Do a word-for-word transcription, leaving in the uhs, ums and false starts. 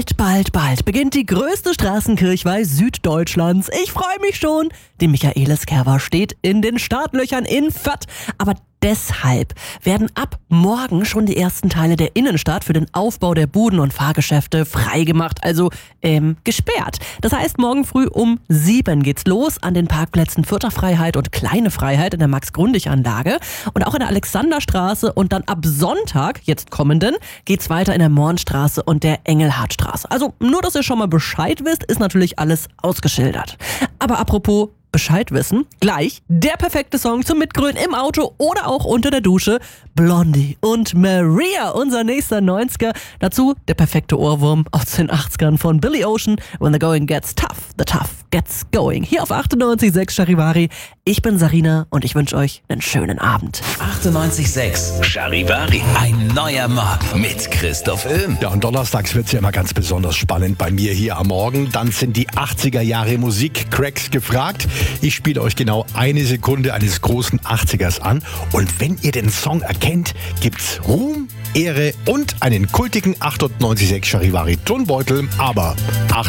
Bald, bald, bald beginnt die größte Straßenkirchweih Süddeutschlands. Ich freue mich schon. Die Michaeliskerwa steht in den Startlöchern in Fürth. Aber deshalb werden ab morgen schon die ersten Teile der Innenstadt für den Aufbau der Buden und Fahrgeschäfte freigemacht, also ähm, gesperrt. Das heißt, morgen früh um sieben geht's los an den Parkplätzen Fürther Freiheit und Kleine Freiheit in der Max-Grundig-Anlage und auch in der Alexanderstraße, und dann ab Sonntag, jetzt kommenden, geht's weiter in der Mornstraße und der Engelhardtstraße. Also nur, dass ihr schon mal Bescheid wisst, ist natürlich alles ausgeschildert. Aber apropos Bescheid wissen, gleich der perfekte Song zum Mitgrölen im Auto oder auch unter der Dusche. Blondie und Maria, unser nächster neunziger. Dazu der perfekte Ohrwurm aus den achtzigern von Billy Ocean. When the going gets tough, the tough gets going. Hier auf achtundneunzig Komma sechs Charivari. Ich bin Sarina und ich wünsche euch einen schönen Abend. achtundneunzig Komma sechs Charivari. Ein neuer Morgen mit Christoph Öhm. Ja, und donnerstags wird es ja immer ganz besonders spannend bei mir hier am Morgen. Dann sind die achtziger Jahre Musik-Cracks gefragt. Ich spiele euch genau eine Sekunde eines großen achtzigers an. Und wenn ihr den Song erkennt, gibt's Ruhm, Ehre und einen kultigen achtundneunzig Komma sechs Charivari Tonbeutel. Aber